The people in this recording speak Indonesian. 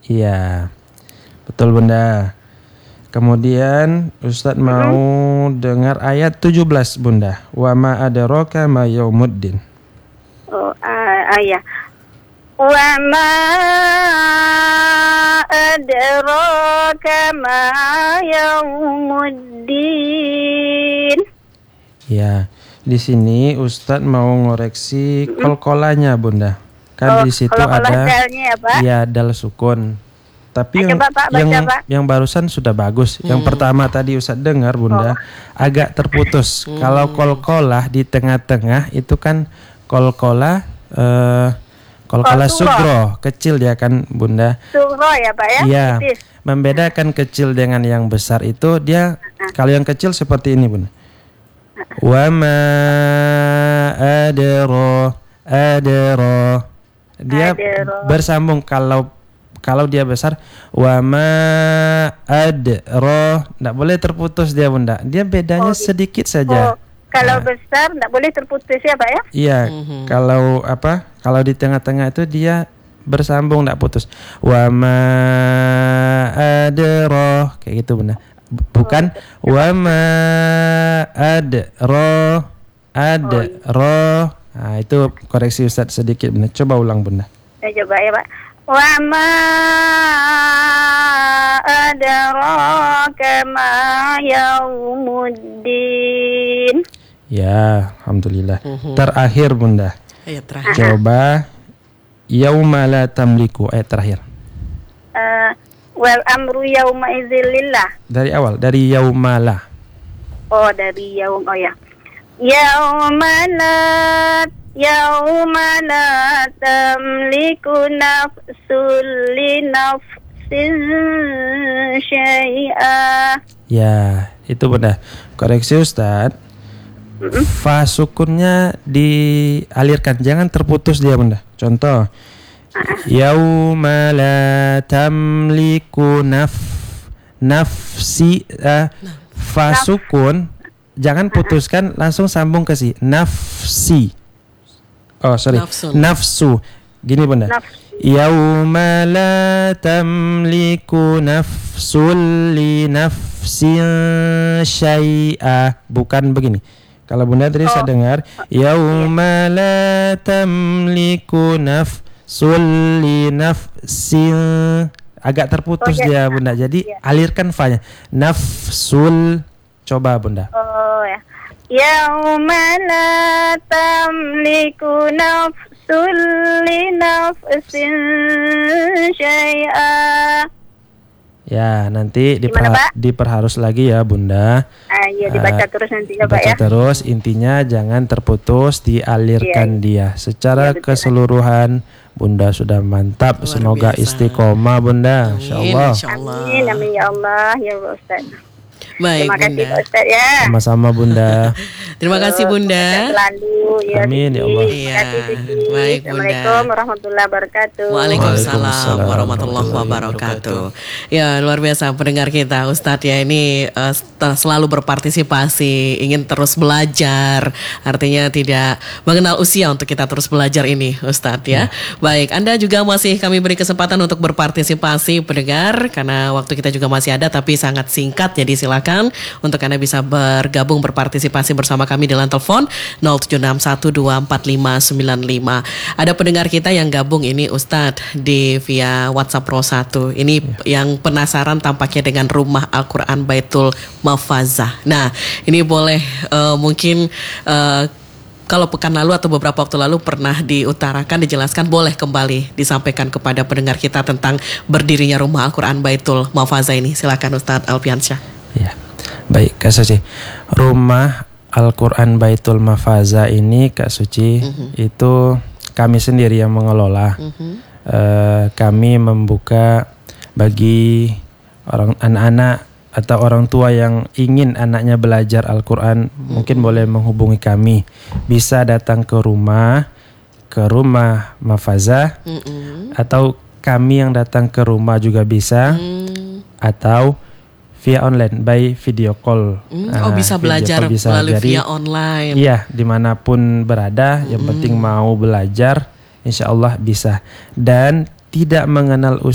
Iya, betul Bunda. Kemudian Ustadz mau dengar ayat 17 Bunda. Wa ma adraka ma yaumuddin. Oh, ayah. Wa ma adraka ma yaumuddin. Ya, di sini Ustadz mau ngoreksi kolkolanya Bunda. Kan di situ ada ya dal sukun. Tapi yang barusan sudah bagus. Yang pertama tadi Ustadz dengar Bunda agak terputus. Kalau kolkolah di tengah-tengah itu kan kolkolah sugro, kecil ya kan Bunda. Sugro ya Pak ya? Iya. Membedakan kecil dengan yang besar itu dia kalau yang kecil seperti ini Bunda. Wa ma adro. Dia bersambung kalau dia besar wa ma adro, enggak boleh terputus dia Bunda. Dia bedanya sedikit saja. Kalau besar enggak boleh terputus ya Pak ya? Iya, kalau di tengah-tengah itu dia bersambung enggak putus. Wa ma adro kayak gitu Bunda. Bukan wa ma adro. Nah, itu koreksi Ustadz sedikit Bunda. Coba ulang Bunda. Coba ya Pak. Wa ma adraka ma yaumuddin. Ya, alhamdulillah. Terakhir Bunda. Ayat terakhir. Coba yauma la tamliku, ayat terakhir. Wal amru yauma idzil lillah. Dari awal, dari yauma la. Oh, dari yaum. Oh ya. Yauma la tamliku nafsun li nafsin syai'a. Ya, itu Bunda. Koreksi Ustadz. Fa sukunnya dialirkan, jangan terputus dia Bunda. Contoh, yauma la tamliku nafsi fa sukun, jangan putuskan, langsung sambung ke si nafsi. Oh sorry, nafsu. Gini Bunda. Yauma la tamliku nafsul li nafsin syai'a. Bukan begini. Kalau Bunda tadi saya dengar yauma la tamliku nafsul li nafsin, agak terputus dia Bunda. Jadi alirkan fa-nya. Nafsul. Coba Bunda. Oh ya. Yauma la tamliku nafsun li nafsin syai'a. Ya, nanti diperharus lagi ya Bunda. Iya, dibaca terus nanti ya Pak ya. Dibaca terus, intinya jangan terputus, dialirkan dia. Secara keseluruhan Bunda sudah mantap. Semoga istiqomah Bunda. Insyaallah. Amin, amin ya Allah, ya Ustaz. Baik, terima kasih Bunda. Ustaz ya. Sama-sama Bunda. Terima kasih Bunda. Selalu ya. Amin ya Allah. Iya. Baik Bunda. Assalamualaikum warahmatullahi wabarakatuh. Waalaikumsalam warahmatullahi wabarakatuh. Ya, luar biasa pendengar kita Ustadz ya, ini selalu berpartisipasi, ingin terus belajar. Artinya tidak mengenal usia untuk kita terus belajar ini Ustadz ya. Baik, Anda juga masih kami beri kesempatan untuk berpartisipasi pendengar, karena waktu kita juga masih ada tapi sangat singkat. Jadi silakan untuk Anda bisa bergabung berpartisipasi bersama kami di line telepon 0761245595. Ada pendengar kita yang gabung ini Ustadz di via WhatsApp Pro 1. Ini yang penasaran tampaknya dengan rumah Al-Quran Baitul Mafazah. Nah, ini boleh mungkin kalau pekan lalu atau beberapa waktu lalu pernah diutarakan, dijelaskan, boleh kembali disampaikan kepada pendengar kita tentang berdirinya rumah Al-Quran Baitul Mafazah ini. Silakan Ustadz Alfiansyah. Ya, baik Kak Suci. Rumah Al-Quran Baitul Mafazah ini Kak Suci, itu kami sendiri yang mengelola. Kami membuka bagi anak-anak atau orang tua yang ingin anaknya belajar Al-Quran, mungkin boleh menghubungi kami. Bisa datang ke rumah Mafazah, atau kami yang datang ke rumah juga bisa, atau via online by video call. Bisa belajar melalui via online. Iya, dimanapun berada, yang penting mau belajar, insya Allah bisa. Dan tidak mengenal